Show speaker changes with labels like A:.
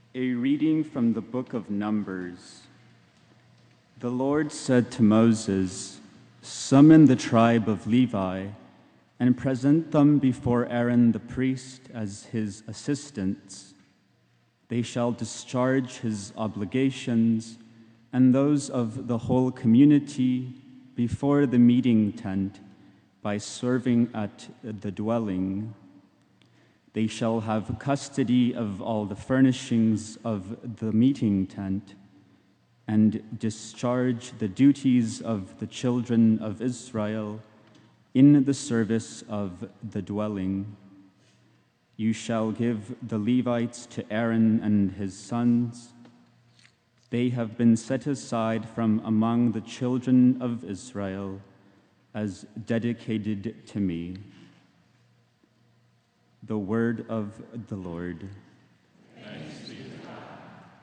A: A reading from the book of Numbers. The Lord said to Moses, "Summon the tribe of Levi and present them before Aaron the priest as his assistants. They shall discharge his obligations and those of the whole community before the meeting tent by serving at the dwelling. They shall have custody of all the furnishings of the meeting tent and discharge the duties of the children of Israel in the service of the dwelling. You shall give the Levites to Aaron and his sons. They have been set aside from among the children of Israel as dedicated to me." The word of the Lord.